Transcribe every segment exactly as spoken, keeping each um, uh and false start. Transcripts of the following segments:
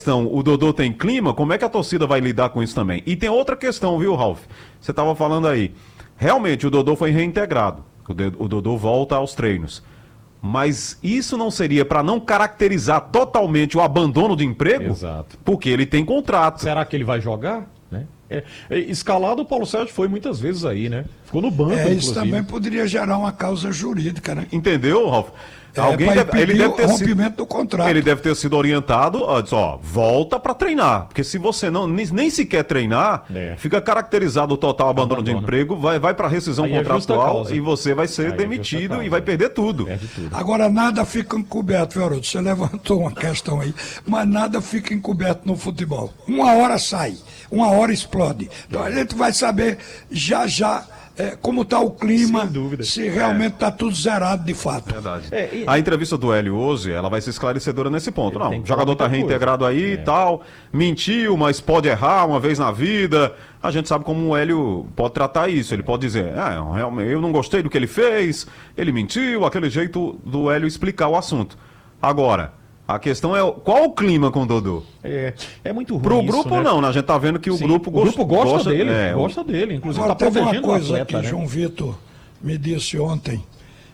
Então, o Dodô tem clima, como é que a torcida vai lidar com isso também? E tem outra questão, viu, Ralf? Você estava falando aí. Realmente, o Dodô foi reintegrado. O, de, o Dodô volta aos treinos. Mas isso não seria para não caracterizar totalmente o abandono de emprego? Exato. Porque ele tem contrato. Será que ele vai jogar? Né? É, é, escalado, o Paulo Sérgio foi muitas vezes aí, né? Ficou no banco, é, inclusive. Isso também poderia gerar uma causa jurídica, né? Entendeu, Ralf? É, Alguém deve, ele deve ter rompimento sido, do contrato. Ele deve ter sido orientado, ó, diz, ó, volta para treinar, porque se você não nem, nem sequer treinar, é. fica caracterizado o total abandono, abandono. de emprego, vai, vai para rescisão aí contratual é e você vai ser aí demitido é e vai perder tudo. tudo. Agora nada fica encoberto, Fiorotto. Você levantou uma questão aí, mas nada fica encoberto no futebol. Uma hora sai, uma hora explode. Então a gente vai saber já já. É, como está o clima, se realmente está é. tudo zerado de fato. Verdade. É, e... A entrevista do Hélio hoje, ela vai ser esclarecedora nesse ponto. Ele Não, o jogador está reintegrado aí e é. tal, mentiu, mas pode errar uma vez na vida. A gente sabe como o Hélio pode tratar isso. Ele pode dizer, ah, eu não gostei do que ele fez, ele mentiu, aquele jeito do Hélio explicar o assunto. Agora, a questão é qual o clima com o Dodô? É, é muito ruim. Pro isso, grupo né? não, né? A gente tá vendo que o Sim, grupo, o grupo gosta, gosta dele, é, gosta dele, inclusive Agora, tá teve protegendo uma coisa o atleta, que né? João Vitor me disse ontem,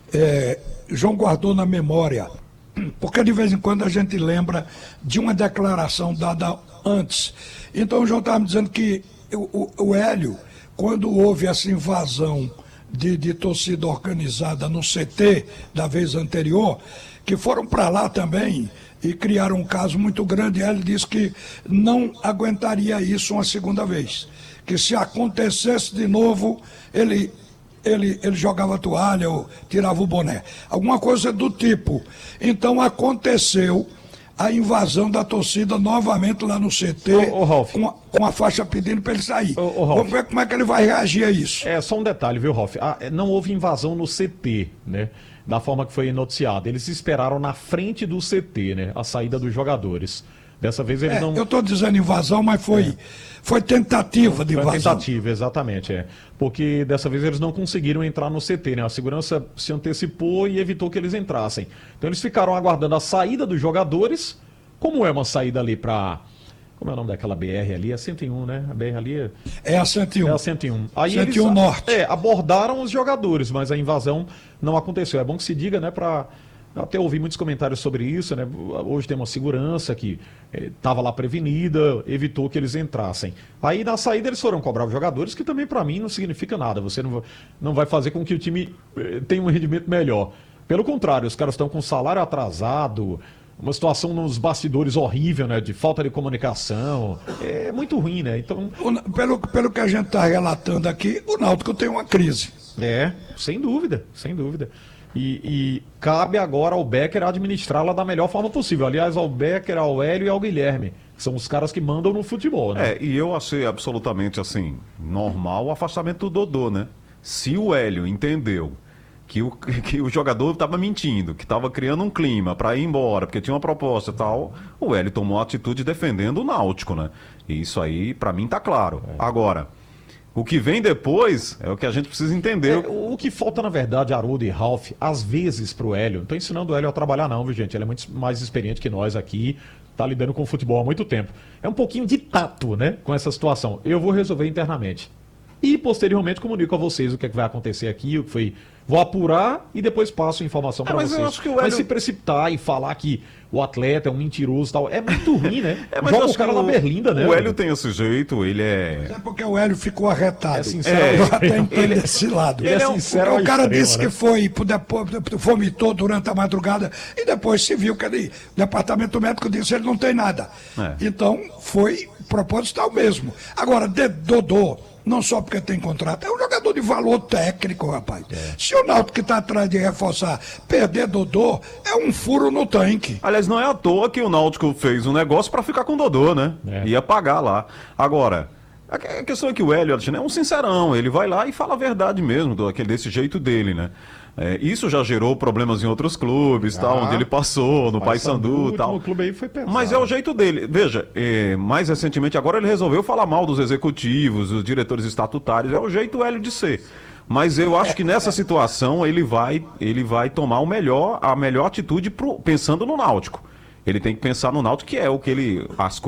é, João guardou na memória, porque de vez em quando a gente lembra de uma declaração dada antes. Então o João estava me dizendo que o, o, o Hélio, quando houve essa invasão de, de torcida organizada no C T da vez anterior, que foram para lá também e criaram um caso muito grande, ele disse que não aguentaria isso uma segunda vez, que se acontecesse de novo, ele, ele, ele jogava a toalha ou tirava o boné, alguma coisa do tipo. Então aconteceu a invasão da torcida novamente lá no C T, ô, ô, com, a, com a faixa pedindo para ele sair. Ô, ô, Vamos ver como é que ele vai reagir a isso. É, só um detalhe, viu, Ralf? Ah, não houve invasão no C T, né? Da forma que foi noticiado. Eles esperaram na frente do C T, né? A saída dos jogadores. Dessa vez eles é, não... Eu estou dizendo invasão, mas foi, é. foi tentativa de invasão. Foi tentativa, exatamente, é. Porque dessa vez eles não conseguiram entrar no C T, né? A segurança se antecipou e evitou que eles entrassem. Então eles ficaram aguardando a saída dos jogadores. Como é uma saída ali para... Como é o nome daquela B R ali? É cento e um, né? A B R ali é... É a cento e um. É a cento e um. Aí cento e um eles, Norte. É, abordaram os jogadores, mas a invasão não aconteceu. É bom que se diga, né, para... Até ouvi muitos comentários sobre isso, né? Hoje tem uma segurança que estava eh, lá prevenida, evitou que eles entrassem. Aí na saída eles foram cobrar os jogadores, que também para mim não significa nada. Você não, não vai fazer com que o time eh, tenha um rendimento melhor. Pelo contrário, os caras estão com salário atrasado, uma situação nos bastidores horrível, né? De falta de comunicação. É muito ruim, né? Então... O, pelo, pelo que a gente está relatando aqui, o Náutico tem uma crise. É, sem dúvida, sem dúvida. E, e cabe agora ao Becker administrá-la da melhor forma possível. Aliás, ao Becker, ao Hélio e ao Guilherme, que são os caras que mandam no futebol, né? É, e eu achei absolutamente, assim, normal o afastamento do Dodô, né? Se o Hélio entendeu que o, que o jogador estava mentindo, que estava criando um clima para ir embora, porque tinha uma proposta e tal, o Hélio tomou a atitude defendendo o Náutico, né? E isso aí, para mim, tá claro. É. Agora... O que vem depois é o que a gente precisa entender. É, o que falta, na verdade, Haroldo e Ralf, às vezes pro Hélio, não tô ensinando o Hélio a trabalhar não, viu, gente? Ele é muito mais experiente que nós aqui, tá lidando com o futebol há muito tempo. É um pouquinho de tato, né, com essa situação. Eu vou resolver internamente. E, posteriormente, comunico a vocês o que, é que vai acontecer aqui, o que foi... Vou apurar e depois passo a informação para é, mas vocês. Eu acho que o Hélio... Mas se precipitar e falar que o atleta é um mentiroso e tal, é muito ruim, né? É, mas joga o cara na berlinda, né? O Hélio tem esse jeito, ele é... Mas é porque o Hélio ficou arretado. É sincero. É, eu até entendo ele, esse lado. Ele é sincero. O cara extremo, disse né? que foi, vomitou durante a madrugada e depois se viu que ele, o departamento médico disse que ele não tem nada. É. Então foi proposital mesmo. Agora, de Dodô, não só porque tem contrato, é um jogador de valor técnico, rapaz. É. Se o Náutico que está atrás de reforçar perder Dodô, é um furo no tanque. Aliás, não é à toa que o Náutico fez um negócio para ficar com Dodô, né? É. Ia pagar lá. Agora, a questão é que o Hélio é um sincerão, ele vai lá e fala a verdade mesmo, do, aquele, desse jeito dele, né? É, isso já gerou problemas em outros clubes, ah, tal, onde ele passou, no Paysandu e tal. O clube aí foi pesado. Mas é o jeito dele. Veja, é, mais recentemente agora ele resolveu falar mal dos executivos, dos diretores estatutários. É o jeito Hélio de ser. Mas eu acho que nessa situação ele vai, ele vai tomar o melhor, a melhor atitude pro, pensando no Náutico. Ele tem que pensar no Náutico, que é o que ele. As